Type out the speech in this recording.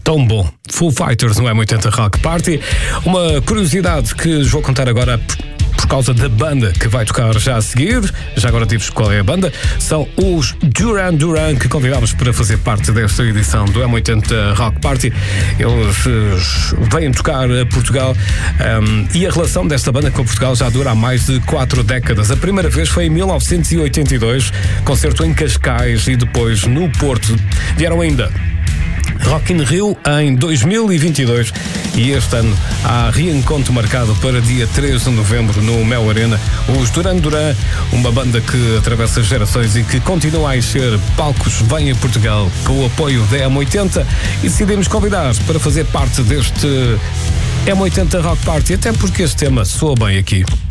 Tão bom. Foo Fighters no M80 Rock Party. Uma curiosidade que vou contar agora por causa da banda que vai tocar já a seguir. Já agora digo qual é a banda. São os Duran Duran, que convidámos para fazer parte desta edição do M80 Rock Party. Eles vêm tocar a Portugal e a relação desta banda com Portugal já dura há mais de 4 décadas. A primeira vez foi em 1982, concerto em Cascais, e depois no Porto. Vieram ainda Rock in Rio em 2022 e este ano há reencontro marcado para dia 3 de novembro no Mel Arena. Os Duran Duran, uma banda que atravessa gerações e que continua a encher palcos, vem a Portugal com o apoio da M80 e decidimos convidar para fazer parte deste M80 Rock Party, até porque este tema soa bem aqui.